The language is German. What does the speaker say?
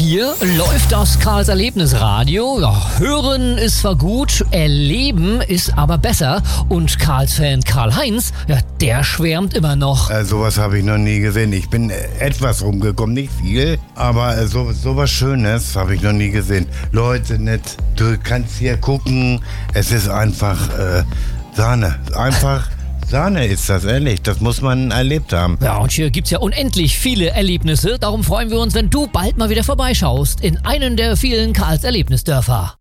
Hier läuft das Karls Erlebnisradio. Ja, hören ist zwar gut, erleben ist aber besser. Und Karls-Fan Karl-Heinz, ja, der schwärmt immer noch. Sowas habe ich noch nie gesehen. Ich bin etwas rumgekommen, nicht viel, aber sowas Schönes habe ich noch nie gesehen. Leute, nett, du kannst hier gucken, es ist einfach Sahne. Einfach Sahne ist das, ehrlich. Das muss man erlebt haben. Ja, und hier gibt's ja unendlich viele Erlebnisse. Darum freuen wir uns, wenn du bald mal wieder vorbeischaust in einen der vielen Karls Erlebnisdörfer.